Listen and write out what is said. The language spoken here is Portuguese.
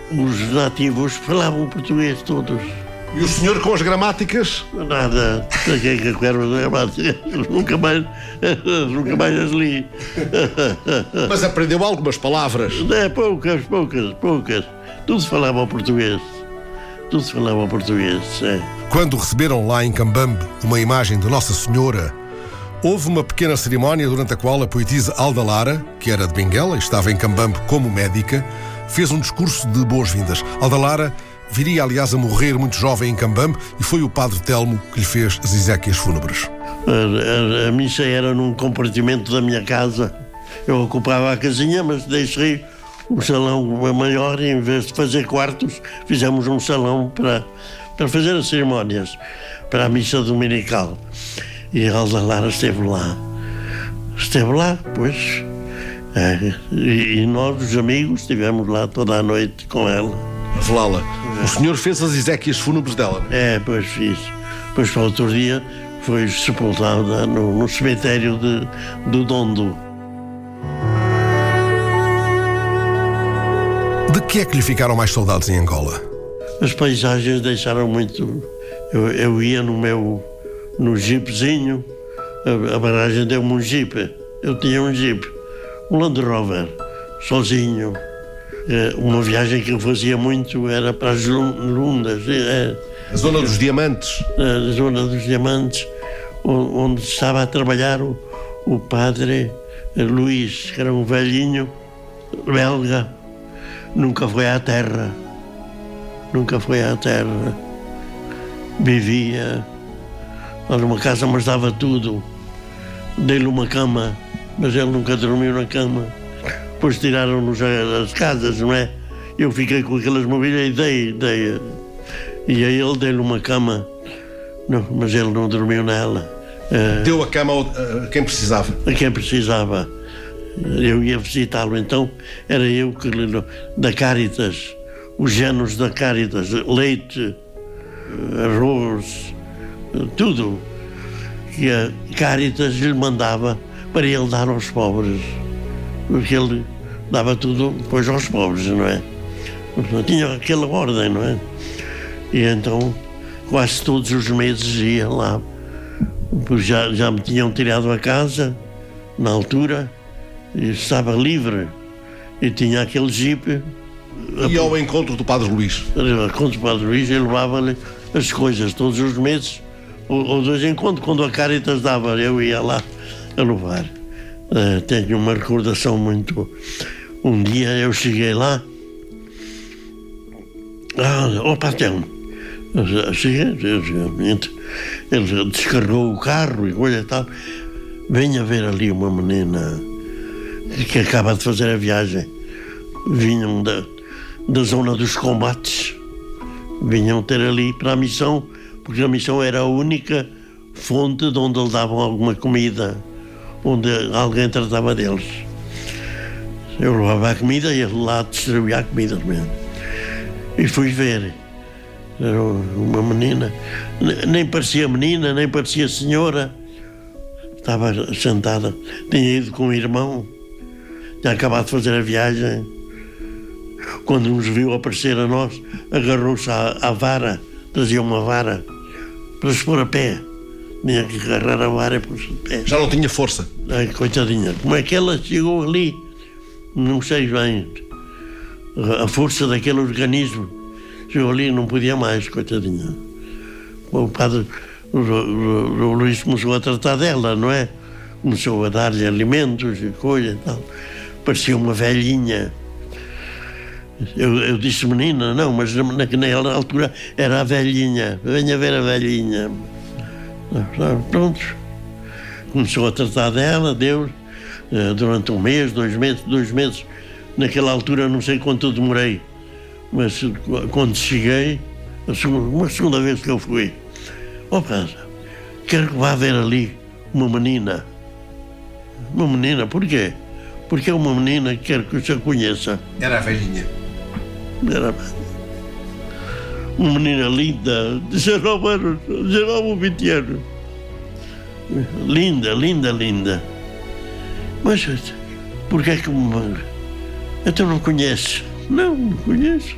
Os nativos falavam português todos. E o senhor com as gramáticas? Nada. Para que é que eu quero as gramáticas? Nunca mais as li. Mas aprendeu algumas palavras. É, poucas. Tudo se falava português. É. Quando receberam lá em Cambambe uma imagem de Nossa Senhora, houve uma pequena cerimónia durante a qual a poetisa Alda Lara, que era de Benguela e estava em Cambambe como médica, fez um discurso de boas-vindas. Alda Lara viria, aliás, a morrer muito jovem em Cambambe e foi o padre Telmo que lhe fez as exéquias fúnebres. A missa era num compartimento da minha casa. Eu ocupava a casinha, mas deixei o salão maior. Em vez de fazer quartos, fizemos um salão para fazer as cerimónias, para a missa dominical. E a Alda Lara esteve lá, pois. E nós, os amigos, estivemos lá toda a noite com ela. A velá-la. O senhor fez as exéquias fúnebres dela? Pois fiz. Depois, para outro dia, foi sepultada no cemitério do Dondo. De que é que lhe ficaram mais saudades em Angola? As paisagens deixaram muito. Eu ia no jeepzinho, a barragem deu-me um jeep. Eu tinha um jeep, um Land Rover, sozinho. Uma viagem que eu fazia muito era para as Lundas. A zona dos diamantes. A zona dos diamantes, onde estava a trabalhar o padre Luís, que era um velhinho belga. Nunca foi à terra. Vivia numa casa, mas dava tudo. Dei-lhe uma cama, mas ele nunca dormiu na cama. Depois tiraram-nos as casas, não é? Eu fiquei com aquelas mobílias e dei. E a ele dei-lhe uma cama, não, mas ele não dormiu nela. Deu a cama a quem precisava? A quem precisava. Eu ia visitá-lo, então era eu que da Caritas, os géneros da Caritas, leite, arroz, tudo que a Caritas lhe mandava para ele dar aos pobres, porque ele dava tudo depois aos pobres, não é? Tinha aquela ordem, não é? E então quase todos os meses ia lá, porque já me tinham tirado a casa na altura e estava livre e tinha aquele jipe. E ao encontro do Padre Luís? Ao encontro do Padre Luís, ele levava-lhe as coisas todos os meses, ou dois encontros, quando a Caritas dava, eu ia lá a levar. Tenho uma recordação muito. Um dia eu cheguei lá, Telmo, cheguei, ele descarregou o carro e coisa e tal. Venha ver ali uma menina que acaba de fazer a viagem. Vinham da zona dos combates, vinham ter ali para a missão, porque a missão era a única fonte de onde eles davam alguma comida, onde alguém tratava deles. Eu levava a comida e ele lá distribuía a comida mesmo. E fui ver. Era uma menina, nem parecia menina, nem parecia senhora. Estava sentada, tinha ido com o irmão, tinha acabado de fazer a viagem. Quando nos viu aparecer a nós, agarrou-se à vara, trazia uma vara para se pôr a pé. Tinha que agarrar a vara e pôr-se a pé. Já não tinha força? Ai, coitadinha, como é que ela chegou ali? Não sei bem. A força daquele organismo. Chegou ali e não podia mais, coitadinha. O padre o Luís começou a tratar dela, não é? Começou a dar-lhe alimentos e coisa e tal. Parecia uma velhinha. Eu disse menina, não, mas naquela altura era a velhinha. Venha ver a velhinha. Pronto. Começou a tratar dela, Deus, durante um mês, 2 meses. Naquela altura não sei quanto eu demorei. Mas quando cheguei, uma segunda vez que eu fui, quero que vá ver ali uma menina. Uma menina, porquê? Porque é uma menina que quero que o senhor conheça. Era a velhinha? Era uma menina linda, 19 anos, 19 ou 20 anos. Linda, linda, linda. Mas porquê é que me... Então não conhece? Não conheço.